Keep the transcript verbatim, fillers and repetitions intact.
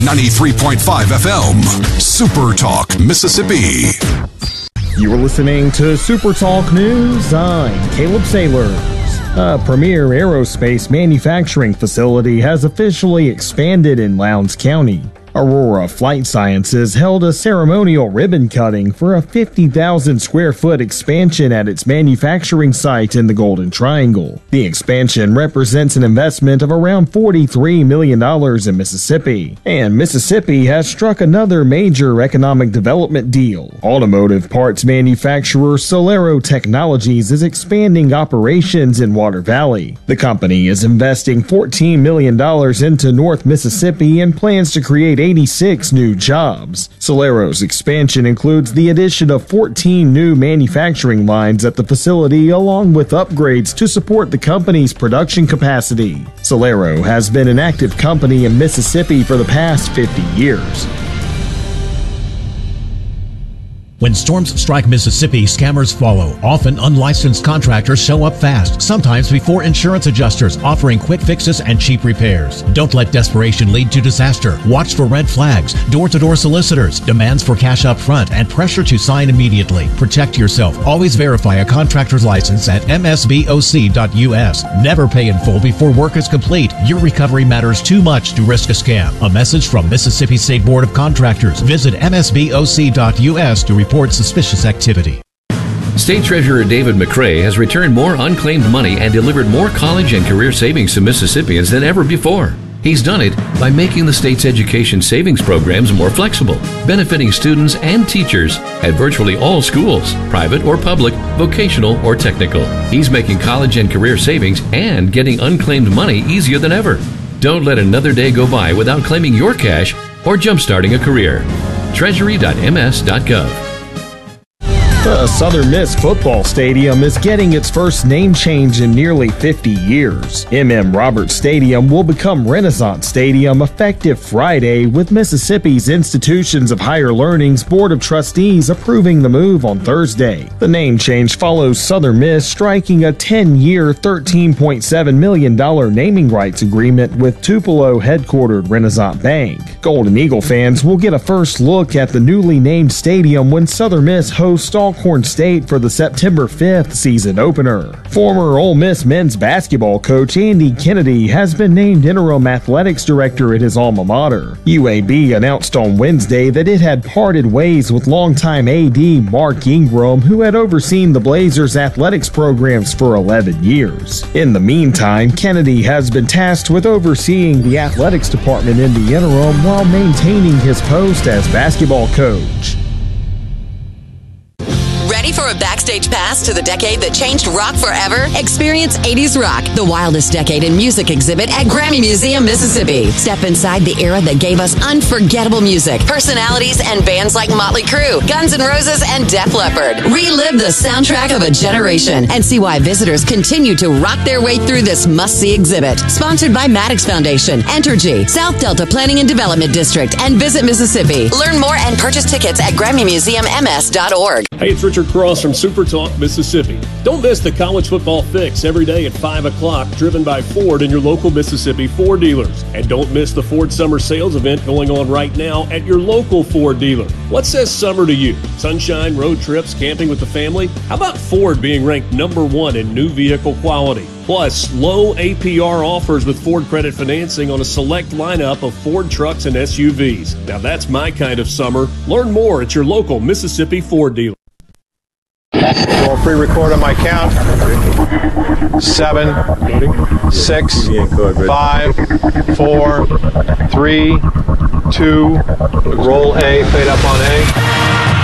ninety-three point five F M, Super Talk, Mississippi. You are listening to Super Talk News. I'm Caleb Sailors. A premier aerospace manufacturing facility has officially expanded in Lowndes County. Aurora Flight Sciences held a ceremonial ribbon cutting for a fifty thousand square foot expansion at its manufacturing site in the Golden Triangle. The expansion represents an investment of around forty-three million dollars in Mississippi, and Mississippi has struck another major economic development deal. Automotive parts manufacturer Solero Technologies is expanding operations in Water Valley. The company is investing fourteen million dollars into North Mississippi and plans to create eighty-six new jobs. Solero's expansion includes the addition of fourteen new manufacturing lines at the facility, along with upgrades to support the company's production capacity. Solero has been an active company in Mississippi for the past fifty years. When storms strike Mississippi, scammers follow. Often unlicensed contractors show up fast, sometimes before insurance adjusters, offering quick fixes and cheap repairs. Don't let desperation lead to disaster. Watch for red flags, door-to-door solicitors, demands for cash up front, and pressure to sign immediately. Protect yourself. Always verify a contractor's license at M S B O C dot U S. Never pay in full before work is complete. Your recovery matters too much to risk a scam. A message from Mississippi State Board of Contractors. Visit M S B O C dot U S to report report suspicious activity. State Treasurer David McRae has returned more unclaimed money and delivered more college and career savings to Mississippians than ever before. He's done it by making the state's education savings programs more flexible, benefiting students and teachers at virtually all schools, private or public, vocational or technical. He's making college and career savings and getting unclaimed money easier than ever. Don't let another day go by without claiming your cash or jumpstarting a career. treasury dot m s dot gov. The Southern Miss Football Stadium is getting its first name change in nearly fifty years. M M Roberts Stadium will become Renaissance Stadium effective Friday, with Mississippi's Institutions of Higher Learning's Board of Trustees approving the move on Thursday. The name change follows Southern Miss striking a ten-year, thirteen point seven million dollars naming rights agreement with Tupelo-headquartered Renaissance Bank. Golden Eagle fans will get a first look at the newly named stadium when Southern Miss hosts Alcorn State for the September fifth season opener. Former Ole Miss men's basketball coach Andy Kennedy has been named interim athletics director at his alma mater. U A B announced on Wednesday that it had parted ways with longtime A D Mark Ingram, who had overseen the Blazers' athletics programs for eleven years. In the meantime, Kennedy has been tasked with overseeing the athletics department in the interim while maintaining his post as basketball coach. Ready for a backstage pass to the decade that changed rock forever? Experience eighties Rock, the wildest decade in music exhibit at Grammy Museum, Mississippi. Step inside the era that gave us unforgettable music, personalities, and bands like Motley Crue, Guns N' Roses, and Def Leppard. Relive the soundtrack of a generation and see why visitors continue to rock their way through this must-see exhibit. Sponsored by Maddox Foundation, Entergy, South Delta Planning and Development District, and Visit Mississippi. Learn more and purchase tickets at Grammy Museum M S dot org. Hey, it's Richard Cross from Super Talk, Mississippi. Don't miss the College Football Fix every day at five o'clock, driven by Ford and your local Mississippi Ford dealers. And don't miss the Ford Summer Sales event going on right now at your local Ford dealer. What says summer to you? Sunshine, road trips, camping with the family? How about Ford being ranked number one in new vehicle quality? Plus, low A P R offers with Ford Credit Financing on a select lineup of Ford trucks and S U Vs. Now that's my kind of summer. Learn more at your local Mississippi Ford dealer. We'll pre-record on my count. Seven, six, five, four, three, two, roll A, fade up on A.